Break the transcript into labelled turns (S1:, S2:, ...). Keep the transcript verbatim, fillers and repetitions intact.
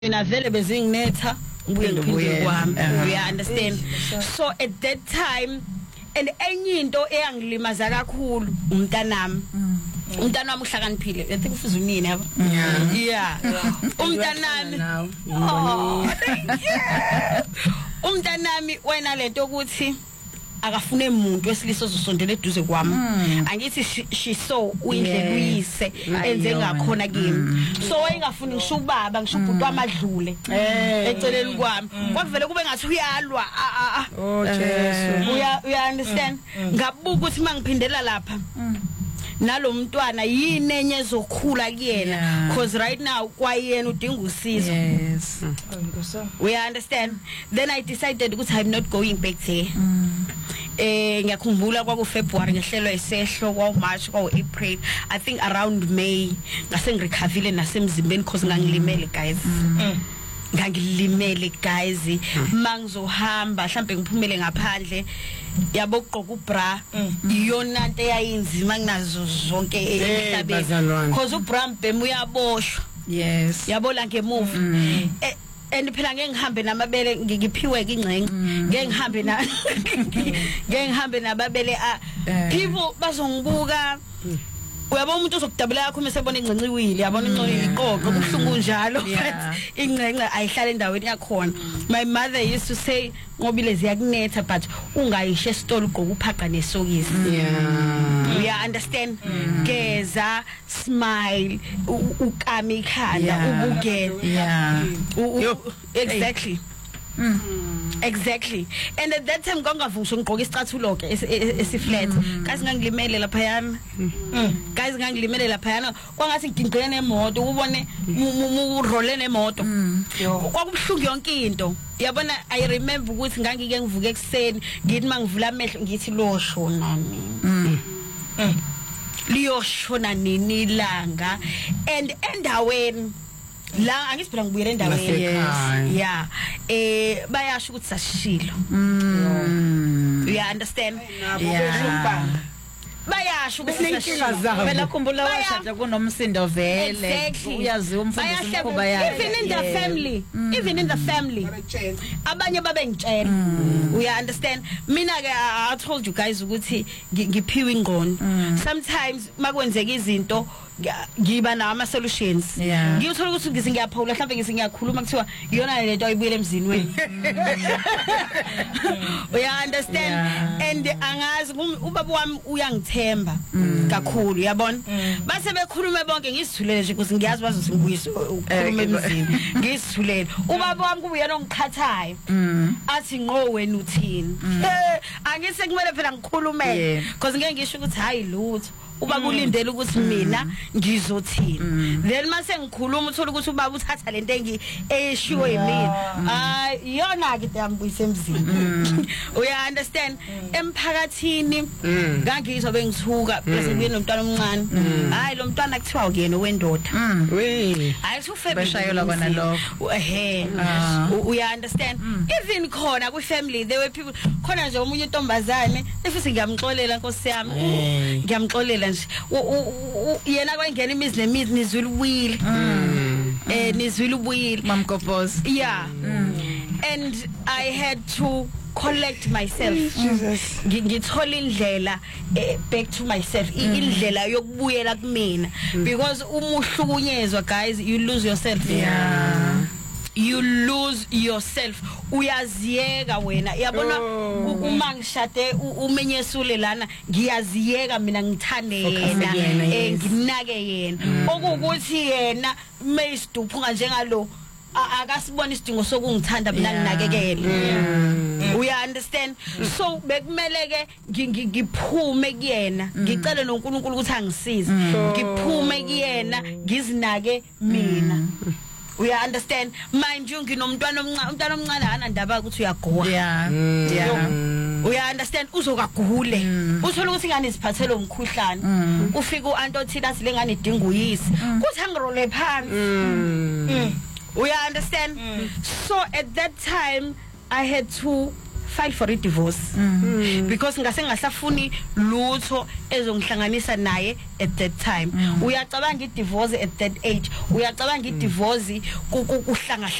S1: mina vele bezinginetha ngibuye ngiphinde kwami you understand so at that time and enye into eyangilimaza kakhulu umntanami umntanami uhlakaniphile I think ufuza unini yabo yeah umntanami umntanami wena lento ukuthi akafune umuntu wesilisa ozosondela eduze kwami angithi she saw uyindlela uyise enze ngakhona kimi so wayengafuni ngisho ubaba ngisho ubhuti wamadlule eceleni kwami kwavele kube ngathi uyalwa
S2: oh Jesu
S1: uya uya understand ngabuka ukuthi mangiphindela lapha nalo mntwana yini enye ezokhula kuyena because right now kwayena udinga usizo
S2: yes
S1: we understand then I decided ukuthi I'm not going back there eh ngiyakhumbula kwaku February ngehlelo isehlo kwa March kwa April I think around May ngase ngirecoverile nasemzimbeni because ngangilimele guys ngangilimele guys mangizohamba mhlambe ngiphumele ngaphandle yabo ugqoka ubra iyona into eyayinzima nginazo zonke emhlabeni because ubra mbem uyaboshwa
S2: yes
S1: yabona ngemuva and phela ngeke ngihambe namabele ngiphiwe ke ingcenye ngeke ngihambe na ngeke ngihambe nababele people bazongibuka uyabona umuntu uzokudabula yakho mesebona ingcenye iwili yabona ingcenye iqoqo kubhlungu njalo ingcenye ayihlala endaweni yakhona my mother used to say ngobile ziyakunetha but ungayishe esitolo ugqoka uphaqa nesokisi yeah you understand geza smile ukami ikhanda ubukela
S2: yeah
S1: exactly Mm. Exactly and at that time ngangavusho ngigqoka isicathulo ke esiflat guys ngangilimele lapha yana guys ngangilimele lapha yana kwangathi ngigqine nemoto ubone urole nemoto kwakubhlungu yonke into yabona I remember ukuthi ngangike ngivuke ekseni ngithi mangivula amehlo ngithi lo shona nini liyoshona nini ilanga and endaweni la angisibheka ngibuyela endaweni yeah eh bayasho ukuthi sashilo you understand
S2: yeah
S1: bayasho ukuthi
S2: inkinga zabo phela khumbula washada kunomsindo vele uyazi umfundisi umkhuba yakhe
S1: even in the family even in the family abanye babe ngitshela you understand mina ke I told you guys ukuthi ngiphiwe ingqondo sometimes makwenzeka izinto ngiba nama solutions ngiyothola ukuthi ngize ngiyaphawula mhlawumbe ngize ngiyakhuluma kuthiwa iyona lento ayibuyele emzini wenu you understand and angazi ubaba wami uyangithemba kakhulu yabona base bekhulume bonke ngisithulele nje ukuthi ngiyazi bazothi ngibuyise ukukhuluma emzini ngisithulele ubaba wami kube yena ongikhathayo athi ngqo wena uthini angise kumele phela ngikhulume because ngeke ngisho ukuthi hayi lutho ubaba ulindele ukuthi mina ngizothini then mase ngikhuluma uthola ukuthi ubaba uthatha lento engi eshiwo yimina hayi yona ke ndiyambuyisa emzini you understand emphakathini ngangizwa bengithuka bese kuye nomntwana omncane hayi lo mntwana kuthiwa ukuyena wendoda
S2: we
S1: hayi ufebe
S2: beshayela kona lokho
S1: ehe you understand even khona ku family there were people khona nje umunye intombazane efuthi ngiyamxolela Nkosi yami ngiyamxolela nje yena kwangena imizi nemizi nizwile ubuyile eh nizwile ubuyile
S2: mamgobhozi
S1: yeah and I had to collect myself ngithola indlela back to myself indlela yokubuyela kumina because umuhlukunyezwa guys you lose yourself
S2: yeah
S1: you lose yourself uyaziyeka wena yabona uma ngishade umenyesule lana ngiyaziyeka mina ngithande yena eh nginake yena okukuthi yena mayisiduphuka njengalo akasibona isidingo sokungithanda mina nginakekele you understand so bekumele ke ngiphume kuyena ngicela noNkulunkulu ukuthi angisize ngiphume kuyena ngizinake mina we understand mind you nginomntwana omncane umntwana omncane hana ndaba ukuthi uyagowa
S2: yeah yeah
S1: we understand uzokagule uthola ukuthi ingane iziphathele umkhuhlane ufika uanti othina athi lengane idinga uyisi kuthi angirole phansi we understand so at that time I had to file for a divorce mm. because ngase ngasafuni lutho ezongihlanganisa naye at that time mm. uyacabanga i divorce at that age uyacabanga i divorce kuhlanga